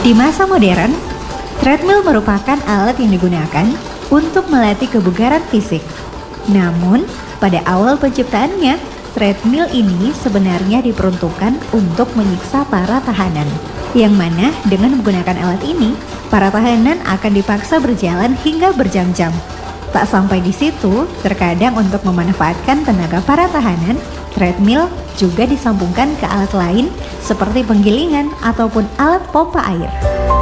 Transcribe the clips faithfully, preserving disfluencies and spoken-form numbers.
Di masa modern, treadmill merupakan alat yang digunakan untuk melatih kebugaran fisik. Namun, pada awal penciptaannya, treadmill ini sebenarnya diperuntukkan untuk menyiksa para tahanan. Yang mana dengan menggunakan alat ini, para tahanan akan dipaksa berjalan hingga berjam-jam. Tak sampai di situ, terkadang untuk memanfaatkan tenaga para tahanan, treadmill juga disambungkan ke alat lain seperti penggilingan ataupun alat pompa air.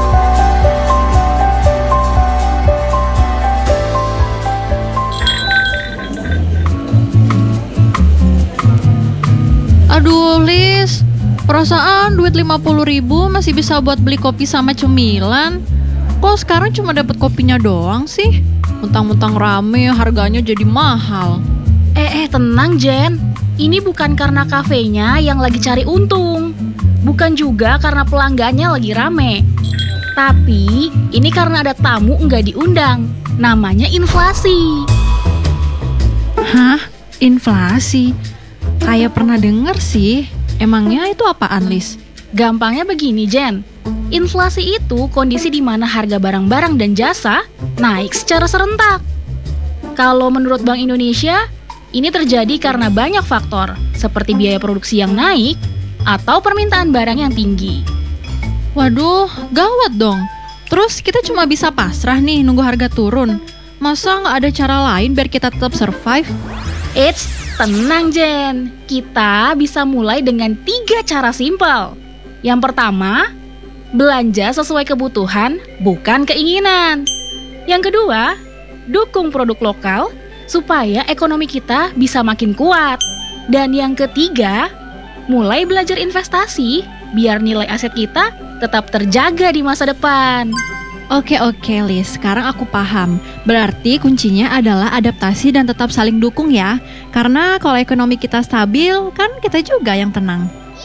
Aduh, Lis, perasaan duit lima puluh ribu masih bisa buat beli kopi sama cemilan. Kok sekarang cuma dapat kopinya doang sih? Mentang-mentang rame, harganya jadi mahal. Eh, eh, tenang Jen. Ini bukan karena kafenya yang lagi cari untung. Bukan juga karena pelanggannya lagi rame. Tapi, ini karena ada tamu nggak diundang. Namanya inflasi. Hah? Inflasi? Kayak pernah denger sih. Emangnya itu apaan, Lis? Gampangnya begini, Jen. Inflasi itu kondisi di mana harga barang-barang dan jasa naik secara serentak. Kalau menurut Bank Indonesia, ini terjadi karena banyak faktor, seperti biaya produksi yang naik atau permintaan barang yang tinggi. Waduh, gawat dong. Terus kita cuma bisa pasrah nih nunggu harga turun. Masa nggak ada cara lain biar kita tetap survive? Eits, tenang Jen. Kita bisa mulai dengan tiga cara simpel. Yang pertama, belanja sesuai kebutuhan, bukan keinginan. Yang kedua, dukung produk lokal supaya ekonomi kita bisa makin kuat. Dan yang ketiga, mulai belajar investasi biar nilai aset kita tetap terjaga di masa depan. Oke oke Lis, sekarang aku paham. Berarti kuncinya adalah adaptasi dan tetap saling dukung ya. Karena kalau ekonomi kita stabil, kan kita juga yang tenang.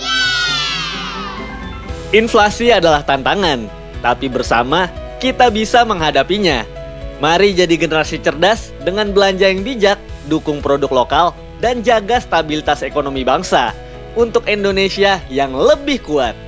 Inflasi adalah tantangan, tapi bersama kita bisa menghadapinya. Mari jadi generasi cerdas dengan belanja yang bijak, dukung produk lokal, dan jaga stabilitas ekonomi bangsa untuk Indonesia yang lebih kuat.